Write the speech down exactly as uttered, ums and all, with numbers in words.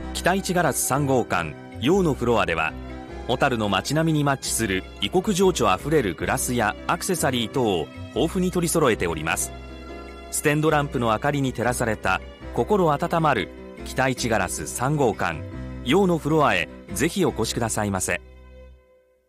北一ガラスさん号館陽のフロアでは、小樽の街並みにマッチする異国情緒あふれるグラスやアクセサリー等を豊富に取り揃えております。ステンドランプの明かりに照らされた心温まる北一ガラスさん号館陽のフロアへぜひお越しくださいませ。